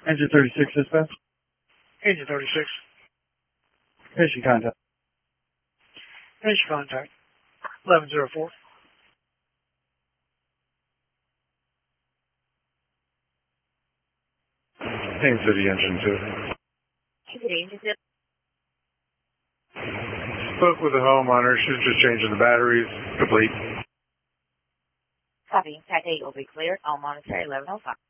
Engine 36 dispatch. Engine 36. Mission contact. Mission contact. 1104. Haines City Engine 2. City Engine 2. Spoke with the homeowner. She's just changing the batteries. Complete. Copy. Type 8 will be cleared. All monetary 1105.